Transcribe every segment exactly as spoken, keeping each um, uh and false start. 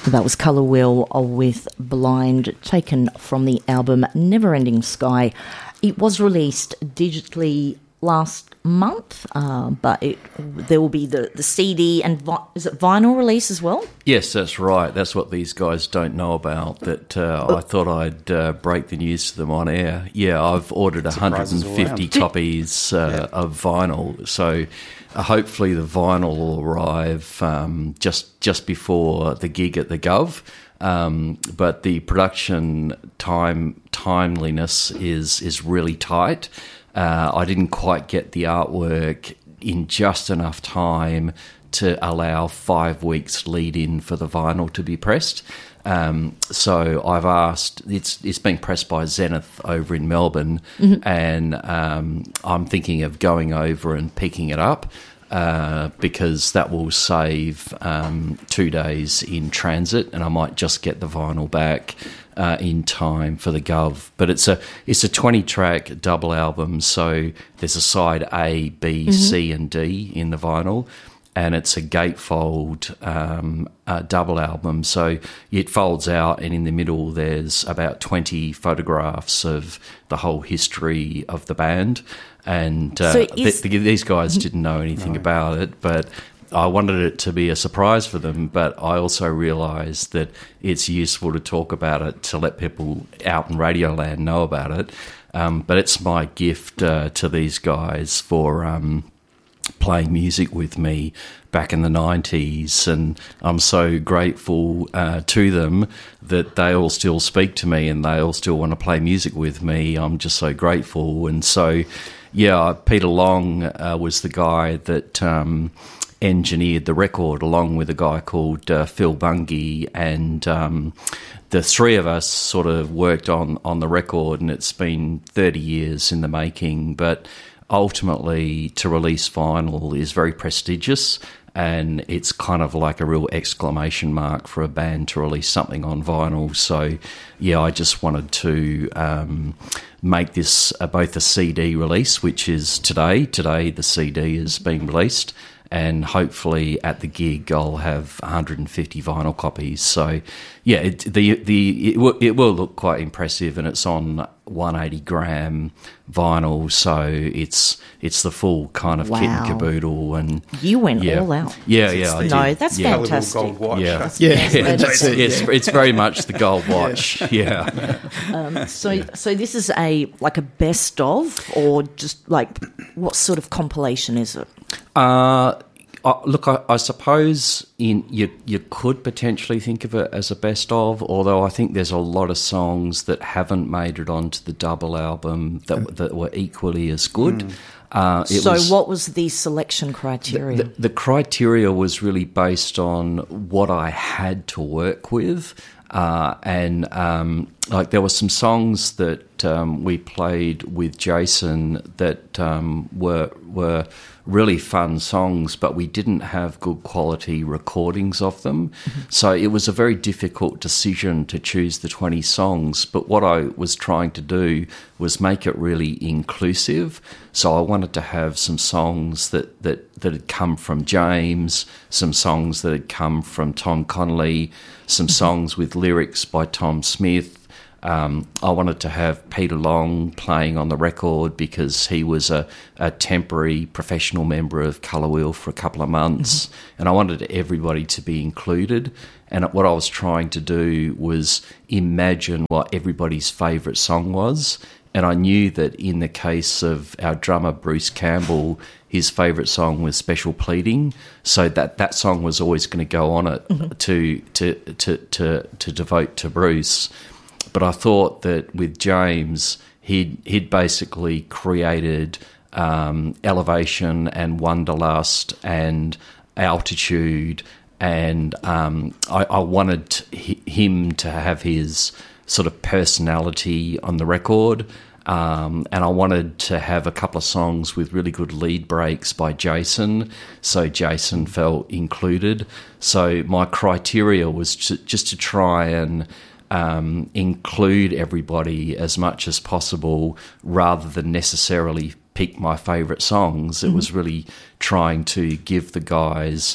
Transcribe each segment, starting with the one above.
That was Colour Wheel with Blind, taken from the album Neverending Sky. It was released digitally last month, uh, but it, there will be the, the C D and vi- is it vinyl release as well? Yes, that's right. That's what these guys don't know about, that uh, I thought I'd uh, break the news to them on air. Yeah, I've ordered one hundred fifty copies uh, yeah. of vinyl, so uh, hopefully the vinyl will arrive um, just, just before the gig at the Gov. Um, but the production time timeliness is is really tight. Uh, I didn't quite get the artwork in just enough time to allow five weeks lead in for the vinyl to be pressed. Um, so I've asked, it's it's being pressed by Zenith over in Melbourne, mm-hmm. and um, I'm thinking of going over and picking it up. Uh, because that will save um, two days in transit, and I might just get the vinyl back uh, in time for the Gov. But it's a it's a twenty track double album, so there's a side A, B, mm-hmm. C, and D in the vinyl, and it's a gatefold um, uh, double album. So it folds out, and in the middle there's about twenty photographs of the whole history of the band. And uh, so is, th- these guys didn't know anything no. about it, but I wanted it to be a surprise for them. But I also realised that it's useful to talk about it, to let people out in Radioland know about it. Um, but it's my gift uh, to these guys for um, playing music with me back in the nineties, and I'm so grateful uh, to them that they all still speak to me and they all still want to play music with me. I'm just so grateful. And so, yeah, Peter Long uh, was the guy that um, engineered the record, along with a guy called uh, Phil Bungie, and um, the three of us sort of worked on, on the record, and it's been thirty years in the making, but ultimately to release vinyl is very prestigious, and it's kind of like a real exclamation mark for a band to release something on vinyl. So, yeah, I just wanted to um, make this uh, both a C D release, which is today. Today the C D is being released, and hopefully at the gig I'll have one hundred fifty vinyl copies. So, yeah, it, the the it, w- it will look quite impressive, and it's on one hundred eighty gram vinyl, so it's it's the full kind of wow. kit and caboodle. And you went yeah. all out. Yeah, yeah, I no, did. that's yeah. fantastic. Gold watch. Yeah, that's yeah, yeah. yeah. It's, it's, it's very much the gold watch. yeah. Um, so, so this is a like a best of, or just like what sort of compilation is it? Uh, Uh, look, I, I suppose in you you could potentially think of it as a best of, although I think there's a lot of songs that haven't made it onto the double album that that were equally as good. Mm. Uh, it so was, what was the selection criteria? The, the, the criteria was really based on what I had to work with. Uh, and um, like there were some songs that um, we played with Jason that um, were were really fun songs, but we didn't have good quality recordings of them. Mm-hmm. So it was a very difficult decision to choose the twenty songs. But what I was trying to do was make it really inclusive. So I wanted to have some songs that, that, that had come from James, some songs that had come from Tom Connolly, some songs with lyrics by Tom Smith. Um, I wanted to have Peter Long playing on the record because he was a, a temporary professional member of Colour Wheel for a couple of months, mm-hmm. and I wanted everybody to be included. And what I was trying to do was imagine what everybody's favourite song was. And I knew that in the case of our drummer, Bruce Campbell, his favourite song was Special Pleading, so that, that song was always going to go on it mm-hmm. to, to, to, to, to devote to Bruce. But I thought that with James, he'd, he'd basically created um, Elevation and Wanderlust and Altitude, and um, I, I wanted him to have his sort of personality on the record. Um, and I wanted to have a couple of songs with really good lead breaks by Jason, so Jason felt included. So my criteria was to, just to try and um, include everybody as much as possible rather than necessarily pick my favourite songs. It mm-hmm. was really trying to give the guys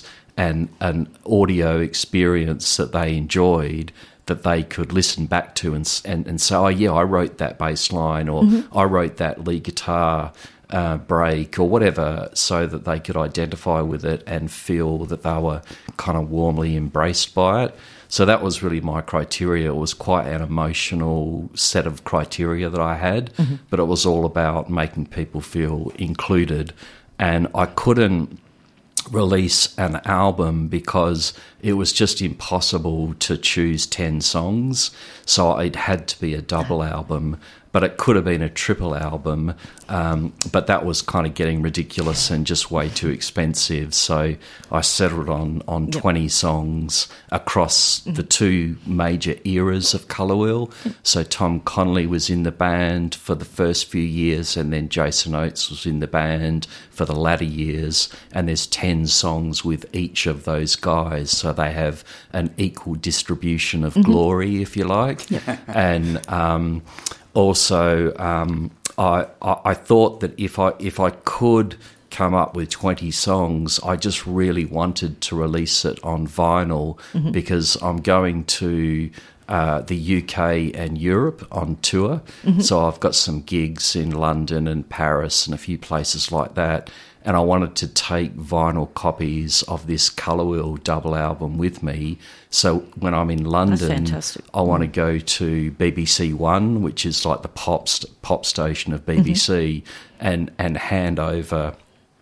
and an audio experience that they enjoyed that they could listen back to and and, and say, oh, yeah, I wrote that bass line, or mm-hmm. I wrote that lead guitar uh, break, or whatever, so that they could identify with it and feel that they were kind of warmly embraced by it. So that was really my criteria. It was quite an emotional set of criteria that I had, mm-hmm. but it was all about making people feel included. And I couldn't release an album because it was just impossible to choose ten songs. So it had to be a double album, but it could have been a triple album. Um, but that was kind of getting ridiculous and just way too expensive. So I settled on, on yep. twenty songs across mm-hmm. the two major eras of Colour Wheel. Yep. So Tom Connolly was in the band for the first few years, and then Jason Oates was in the band for the latter years. And there's ten songs with each of those guys. So they have an equal distribution of mm-hmm. glory, if you like. Yep. And um, also... Um, I, I thought that if I if I could come up with twenty songs, I just really wanted to release it on vinyl mm-hmm. because I'm going to uh, the U K and Europe on tour. Mm-hmm. So I've got some gigs in London and Paris and a few places like that. And I wanted to take vinyl copies of this Colour Wheel double album with me. So when I'm in London, I want to go to B B C One, which is like the pop st- pop station of B B C, mm-hmm. and, and hand over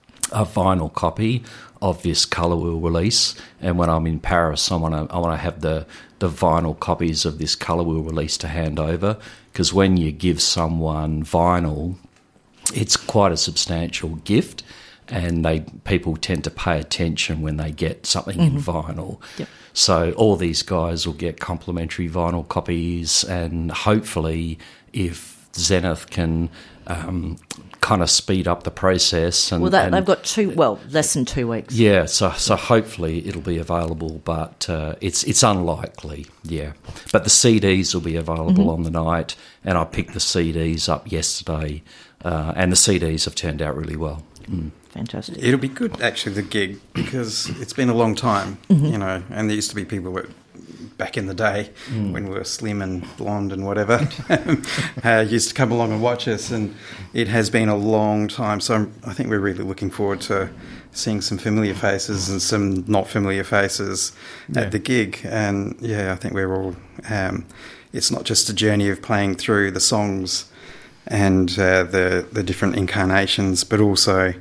a vinyl copy of this Colour Wheel release. And when I'm in Paris, I want to I want to have the, the vinyl copies of this Colour Wheel release to hand over, because when you give someone vinyl, it's quite a substantial gift. And they people tend to pay attention when they get something mm-hmm. in vinyl. Yep. So all these guys will get complimentary vinyl copies, and hopefully if Zenith can um, kind of speed up the process. And, well, that, and, they've got two, well, less than two weeks. Yeah, so so hopefully it'll be available, but uh, it's it's unlikely, yeah. But the C Ds will be available mm-hmm. on the night, and I picked the C Ds up yesterday, uh, and the C Ds have turned out really well. Mm. Fantastic. It'll be good, actually, the gig, because it's been a long time, mm-hmm. you know, and there used to be people that, back in the day mm. when we were slim and blonde and whatever, uh, used to come along and watch us, and it has been a long time. So I'm, I think we're really looking forward to seeing some familiar faces and some not familiar faces yeah. at the gig. And, yeah, I think we're all... Um, it's not just a journey of playing through the songs and uh, the the different incarnations, but also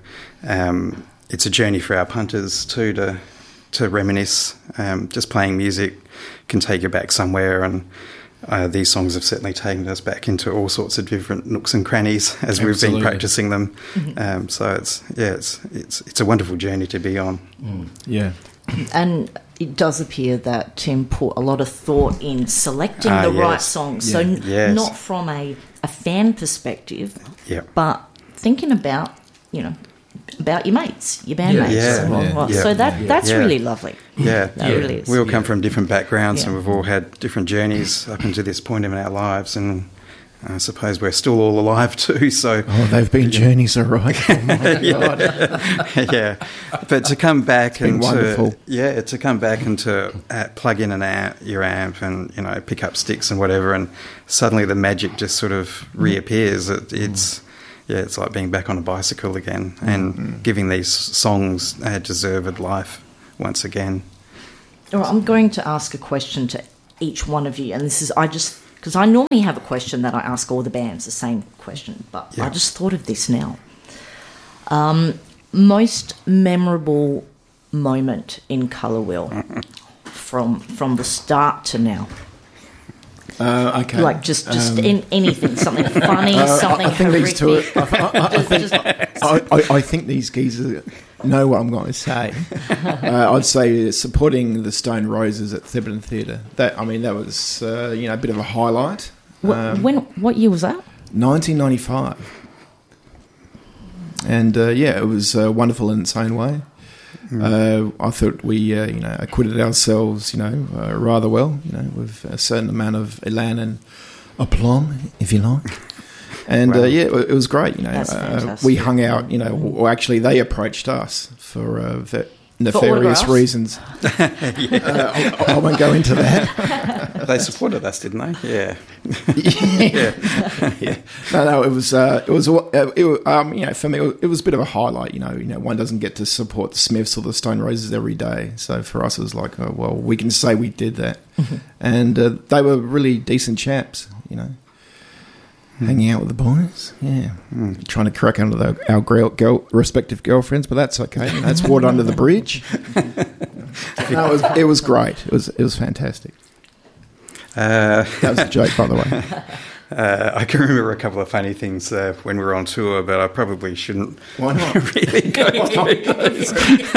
um, it's a journey for our punters too to to reminisce. Um, just playing music can take you back somewhere, and uh, these songs have certainly taken us back into all sorts of different nooks and crannies as Absolutely. We've been practicing them. Mm-hmm. Um, so it's yeah, it's it's it's a wonderful journey to be on. Mm. Yeah. And it does appear that Tim put a lot of thought in selecting uh, the yes. right songs. Yeah. So n- yes. not from a, a fan perspective, yep. but thinking about, you know, about your mates, your bandmates. Yeah. Yeah. Yeah. Yeah. So that that's yeah. really lovely. Yeah. That yeah. really is. We all come yeah. from different backgrounds yeah. and we've all had different journeys up until this point in our lives, and I suppose we're still all alive too. So oh, they've been journeys, all right. Oh my God. yeah, but to come back it's and wonderful. to yeah, to come back and to uh, plug in an amp, your amp, and you know pick up sticks and whatever, and suddenly the magic just sort of reappears. It, it's yeah, it's like being back on a bicycle again and mm-hmm. giving these songs a deserved life once again. All right, I'm going to ask a question to each one of you, and this is I just. Because I normally have a question that I ask all the bands, the same question, but yeah. I just thought of this now. Um, most memorable moment in Colour Wheel from from the start to now? Uh, okay. Like just, just um, in anything, something funny, uh, something I, I think horrific. These two, I, I, I, think, I, I, I think these geezers know what I'm going to say. Uh, I'd say supporting the Stone Roses at Thebarton Theatre. That I mean, that was uh, you know a bit of a highlight. Um, when? What year was that? nineteen ninety-five. And uh, yeah, it was uh, wonderful in its own way. Mm. Uh, I thought we, uh, you know, acquitted ourselves, you know, uh, rather well, you know, with a certain amount of elan and aplomb, if you like. And wow. uh, yeah, it, it was great, you know. Uh, we hung out, you know, or actually they approached us for uh, nefarious autographs? reasons. uh, I, I won't go into that. They supported us, didn't they? Yeah. yeah. yeah. No, no, it was, uh, it was, uh, it was um, you know, for me, it was a bit of a highlight. You know, you know, one doesn't get to support the Smiths or the Stone Roses every day. So for us, it was like, oh, well, we can say we did that, mm-hmm. and uh, they were really decent chaps. You know. Hanging out with the boys, yeah. Mm. Trying to crack under the, our girl, girl, respective girlfriends, but that's okay. You know, that's water under the bridge. No, it was, it was great. It was it was fantastic. Uh, that was a joke, by the way. Uh, I can remember a couple of funny things uh, when we were on tour, but I probably shouldn't Why not? really go into those.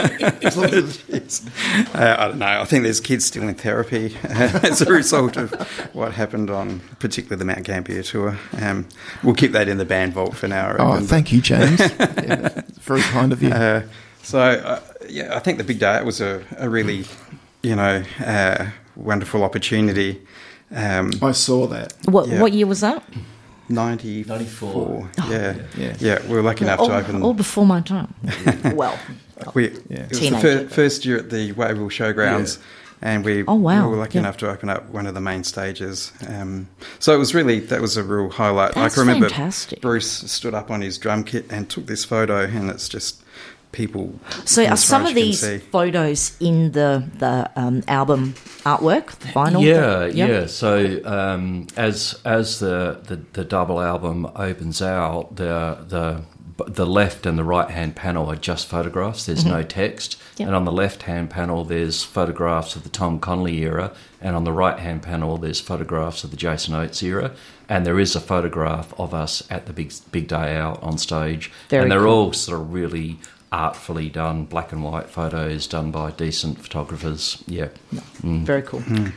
uh, I don't know. I think there's kids still in therapy uh, as a result of what happened on particularly the Mount Gambier tour. Um, we'll keep that in the band vault for now. Oh, thank you, James. Yeah, very kind of you. Uh, so, uh, yeah, I think the big day, it was a, a really, you know, uh, wonderful opportunity. Um, I saw that. What yeah. what year was that? ninety-four. ninety-four. Yeah. Yeah. Yeah, we were lucky enough all, to open... all before my time. Well, we, yeah. It was Teenager, the fir- but- first year at the Wavell Showgrounds, yeah. and we, oh, wow. we were lucky yeah. enough to open up one of the main stages. Um, so it was really, that was a real highlight. That's I can remember fantastic. Bruce stood up on his drum kit and took this photo, and it's just... people. So are some of these see. photos in the the um, album artwork, the vinyl? Yeah, the, yeah. yeah. So um, as as the, the, the double album opens out, the the the left and the right hand panel are just photographs. There's mm-hmm. no text, yep. and on the left hand panel there's photographs of the Tom Connolly era, and on the right hand panel there's photographs of the Jason Oates era, and there is a photograph of us at the big big day out on stage, Very and they're cool. all sort of really artfully done, black and white photos done by decent photographers. Yeah, mm. Very cool. Mm.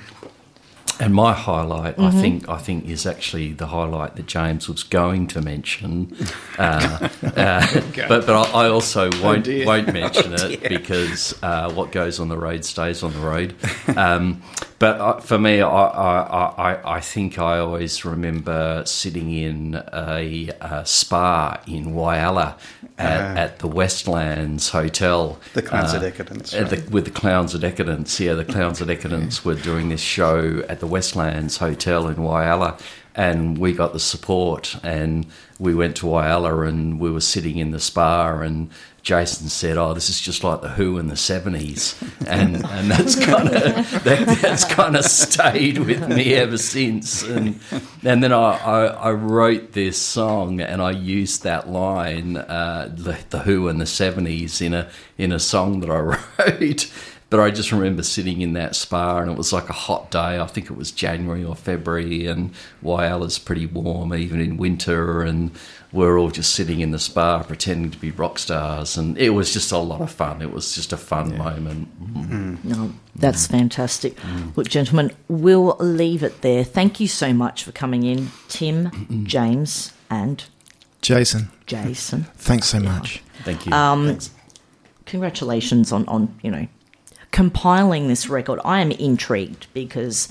And my highlight, mm-hmm. I think, I think, is actually the highlight that James was going to mention, uh, uh, but but I also won't oh won't mention oh it because uh, what goes on the road stays on the road. Um, but uh, for me, I, I I I think I always remember sitting in a, a spa in Whyalla at, uh, at the Westlands Hotel. The Clowns uh, of Decadence. Right? The, with the Clowns of Decadence, yeah, the Clowns of Decadence were doing this show at the Westlands Hotel in Whyalla, and we got the support, and we went to Whyalla and we were sitting in the spa, and Jason said, "Oh, this is just like the Who in the seventies," and and that's kind of that, that's kind of stayed with me ever since. And and then I, I, I wrote this song, and I used that line, uh, the, the Who in the seventies, in a in a song that I wrote. But I just remember sitting in that spa, and it was like a hot day. I think it was January or February, and Whyalla's pretty warm even in winter, and we're all just sitting in the spa pretending to be rock stars, and it was just a lot of fun. It was just a fun yeah. moment. Mm. No, that's mm. fantastic. Mm. Look, gentlemen, we'll leave it there. Thank you so much for coming in, Tim, Mm-mm. James, and Jason. Jason. Thanks so much. Thank you. Um, Thanks. Congratulations on, on, you know, compiling this record. I am intrigued because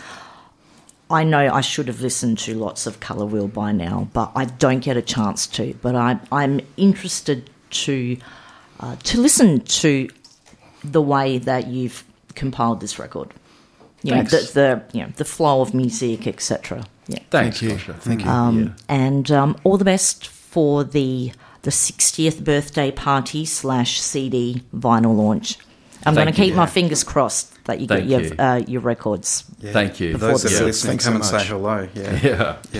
I know I should have listened to lots of Colour Wheel by now, but I don't get a chance to. But I, I'm interested to uh, to listen to the way that you've compiled this record. You Thanks. know, the, the you know the flow of music, et cetera. Yeah. Thanks, Thank you. Gosha. Thank you. Um, Yeah. And um, all the best for the the sixtieth birthday party slash C D vinyl launch. I'm going to keep you. my fingers crossed that you Thank get you. your uh, your records. yeah. Thank you. Those that Yeah. are listening, Thanks come so and say much. hello. Yeah. Yeah.